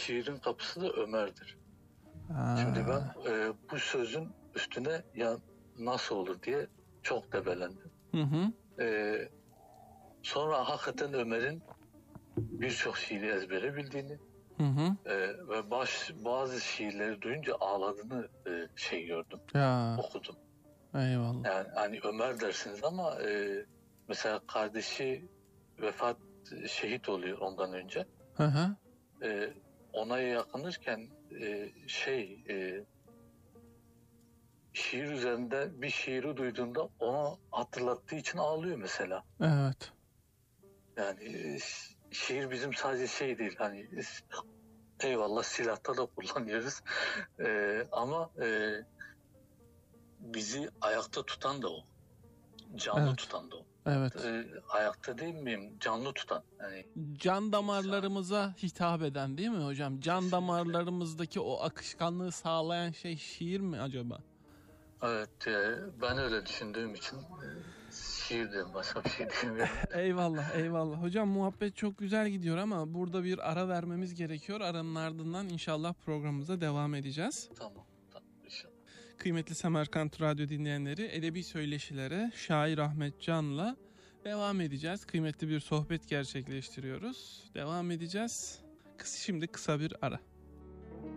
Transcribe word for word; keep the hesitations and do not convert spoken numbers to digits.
şiirin kapısı da Ömer'dir. Aa. Şimdi ben e, bu sözün üstüne ya nasıl olur diye çok debelendim. Hı hı. E, sonra hakikaten Ömer'in birçok şiiri ezbere bildiğini Hı hı. e, ve baş, bazı şiirleri duyunca ağladığını e, şey gördüm, Ya. okudum. Eyvallah. Yani hani Ömer dersiniz ama e, mesela kardeşi vefat, şehit oluyor ondan önce. Hı hı. E, ona yakınırken e, şey e, şiir üzerinde bir şiiri duyduğunda onu hatırlattığı için ağlıyor mesela. Evet. Yani e, şiir bizim sadece şey değil, hani eyvallah silahta da kullanıyoruz e, ama e, bizi ayakta tutan da o, canlı Evet. tutan da o. Evet. E, ayakta değil miyim? Canlı tutan. Yani Can damarlarımıza hitap eden değil mi hocam? Can Kesinlikle. damarlarımızdaki o akışkanlığı sağlayan şey şiir mi acaba? Evet, e, ben öyle düşündüğüm için e, şiir diyorum, başka bir şey diyemiyorum. Eyvallah, eyvallah. Hocam muhabbet çok güzel gidiyor ama burada bir ara vermemiz gerekiyor. Aranın ardından inşallah programımıza devam edeceğiz. Tamam, tamam inşallah. Kıymetli Semerkant Radyo dinleyenleri, edebi söyleşilere şair Ahmet Can'la devam edeceğiz. Kıymetli bir sohbet gerçekleştiriyoruz. Devam edeceğiz. Şimdi kısa bir ara.